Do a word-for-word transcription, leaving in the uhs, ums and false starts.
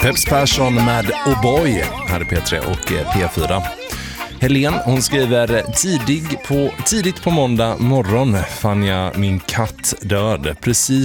Peps Persson med Oh Boy här i P tre och P fyra. Helen, hon skriver tidig på, tidigt på måndag morgon fann jag min katt död precis